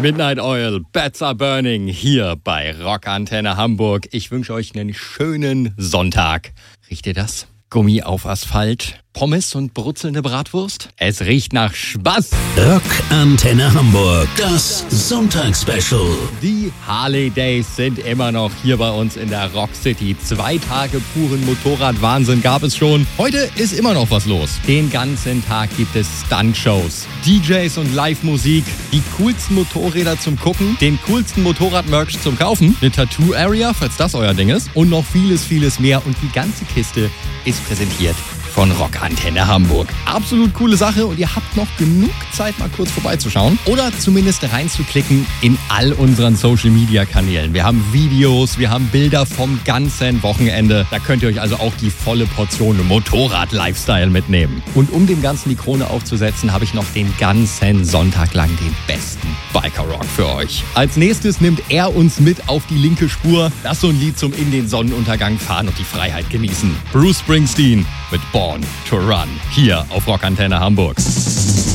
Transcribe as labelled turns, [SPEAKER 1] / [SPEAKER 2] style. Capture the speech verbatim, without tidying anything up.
[SPEAKER 1] Midnight Oil, Bats are Burning, hier bei Rockantenne Hamburg. Ich wünsche euch einen schönen Sonntag. Riecht ihr das? Gummi auf Asphalt, Pommes und brutzelnde Bratwurst? Es riecht nach Spaß.
[SPEAKER 2] Rockantenne Hamburg, das Sonntagsspecial.
[SPEAKER 1] Die Harley Days sind immer noch hier bei uns in der Rock City. Zwei Tage puren Motorradwahnsinn gab es schon. Heute ist immer noch was los. Den ganzen Tag gibt es Stuntshows, D Js und Live-Musik, die coolsten Motorräder zum Gucken, den coolsten Motorrad-Merch zum Kaufen, eine Tattoo-Area, falls das euer Ding ist, und noch vieles, vieles mehr. Und die ganze Kiste ist präsentiert von Rockantenne Hamburg. Absolut coole Sache und ihr habt noch genug Zeit, mal kurz vorbeizuschauen oder zumindest reinzuklicken in all unseren Social-Media-Kanälen. Wir haben Videos, wir haben Bilder vom ganzen Wochenende. Da könnt ihr euch also auch die volle Portion Motorrad-Lifestyle mitnehmen. Und um dem Ganzen die Krone aufzusetzen, habe ich noch den ganzen Sonntag lang den besten Biker-Rock für euch. Als nächstes nimmt er uns mit auf die linke Spur. Das ist so ein Lied zum in den Sonnenuntergang fahren und die Freiheit genießen. Bruce Springsteen mit Born to Run hier auf Rockantenne Hamburg.